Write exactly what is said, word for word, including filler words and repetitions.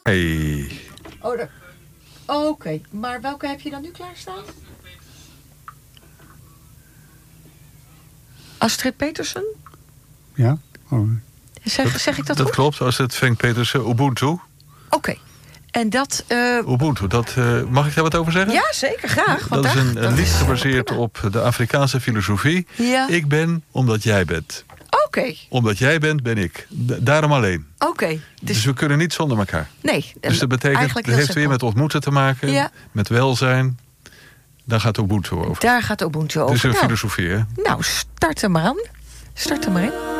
Hey. Oh, daar... oh, oké. Okay. Maar welke heb je dan nu klaarstaan? Astrid Petersen? Ja. Oh. Zeg, dat, zeg ik dat, dat goed? klopt, Astrid Fenk Petersen, Ubuntu. Oké. Okay. En dat... Uh... Ubuntu, dat, uh, mag ik daar wat over zeggen? Ja, zeker, graag. Dat is een, een lied gebaseerd op de Afrikaanse filosofie. Ja. Ik ben omdat jij bent. Oké. Okay. Omdat jij bent, ben ik. D- daarom alleen. Oké. Okay. Dus... dus we kunnen niet zonder elkaar. Nee. Dus dat betekent, het heeft simpel. weer met ontmoeten te maken. Ja. Met welzijn. Daar gaat Ubuntu over. Daar gaat Ubuntu over. Het is een nou, filosofie, hè? Nou, start er maar aan. Start er maar in.